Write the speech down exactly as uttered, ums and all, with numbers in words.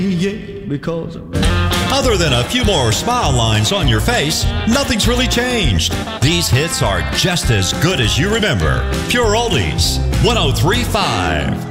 yeah, because... Other than a few more smile lines on your face, nothing's really changed. These hits are just as good as you remember. Pure Oldies, one oh three point five.